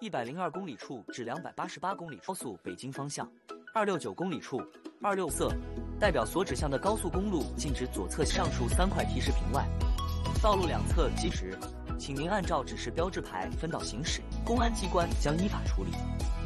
102公里处至288公里处，高速北京方向；269公里处，26色代表所指向的高速公路禁止左侧。上述3块提示屏外，道路两侧即直，请您按照指示标志牌分道行驶，公安机关将依法处理。